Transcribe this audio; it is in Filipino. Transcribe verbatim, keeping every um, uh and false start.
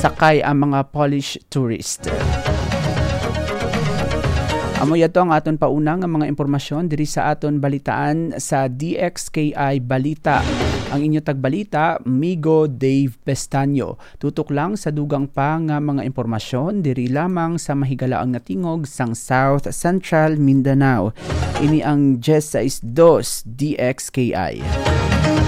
sakay ang mga Polish tourist. Amo yato ang aton paunang nga mga impormasyon diri sa aton balitaan sa D X K I Balita. Ang inyo tagbalita, Migo Dave Pestaño. Tutok lang sa dugang pa nga mga impormasyon diri lamang sa mahigalaang natingog sang South Central Mindanao. Ini ang Jes Dos D X K I.